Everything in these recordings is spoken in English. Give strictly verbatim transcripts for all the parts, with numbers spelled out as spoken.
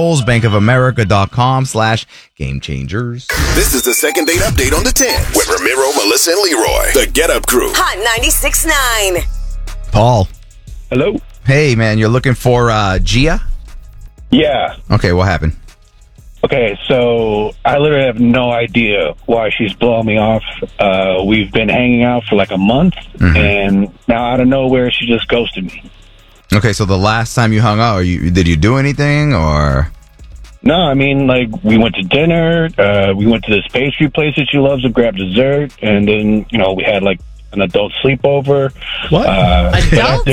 goals. bankofamerica.com slash game changers. This is the second date update on the tens with Ramiro, Melissa, and Leroy. The Get Up Crew. Hot ninety-six point nine. Paul. Hello? Hey, man, you're looking for uh, Gia? Yeah. Okay, what happened? Okay, so I literally have no idea why she's blowing me off. Uh, we've been hanging out for like a month, mm-hmm. and now out of nowhere, she just ghosted me. Okay, so the last time you hung out, are you, did you do anything, or? No, I mean, like, we went to dinner, uh, we went to this pastry place that she loves and grabbed dessert, and then, you know, we had, like, an adult sleepover. What? Uh, adult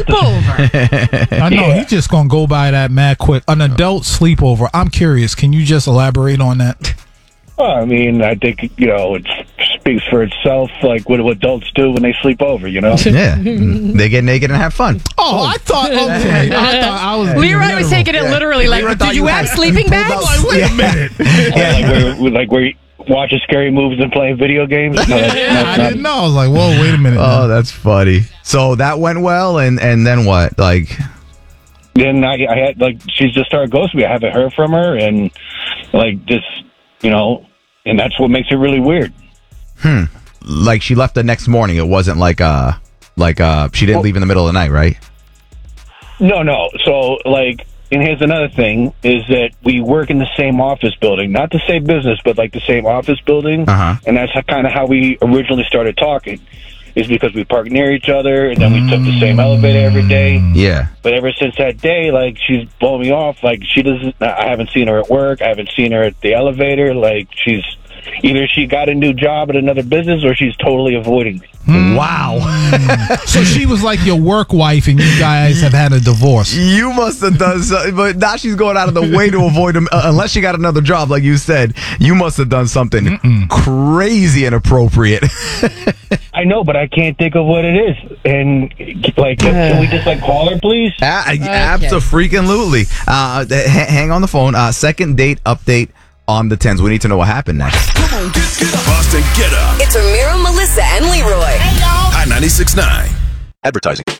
sleepover? I know, yeah. he's just going to go by that mad quick. An adult sleepover. I'm curious. Can you just elaborate on that? Well, I mean, I think, you know, it speaks for itself, like what adults do when they sleep over, you know? Yeah. They get naked and have fun. Oh, I thought, okay. I thought I was being Leroy was literal. taking it Yeah. literally. Like, Leroy thought did you you have had- sleeping you pulled bags? out- Like, wait a minute. Yeah. Like, where, like, where you watching scary movies and playing video games? No, that's, Yeah, that's I not- didn't know. I was like, whoa, wait a minute. now. Oh, that's funny. So that went well, and, and then what? Like, Then I, I had, like, she's just started ghosting me. I haven't heard from her, and, like, just, you know, and that's what makes it really weird. hmm. Like she left the next morning. It wasn't like, uh, like, uh, she didn't Well- leave in the middle of the night, right? No, no. So, like, and here's another thing, is that we work in the same office building. Not the same business, but, like, the same office building. Uh-huh. And that's kind of how we originally started talking, is because we parked near each other, and then we took the same elevator every day. Yeah. But ever since that day, like, she's blowing me off. Like, she doesn't, I haven't seen her at work. I haven't seen her at the elevator. Like, she's, either she got a new job at another business or she's totally avoiding me. Wow. So she was like your work wife, and you guys have had a divorce. You must have done something, but now she's going out of the way to avoid him. Uh, unless she got another job, like you said, you must have done something Mm-mm. crazy inappropriate. I know, but I can't think of what it is. And, like, can, can we just, like, call her, please? Uh, Abso-freaking-lutely. Uh, h- hang on the phone. Uh, second date update on the tens. We need to know what happened next. Come on, get, get up. Boston, get up. It's Ramiro, Melissa, and Leroy. Hot ninety-six point nine. Advertising.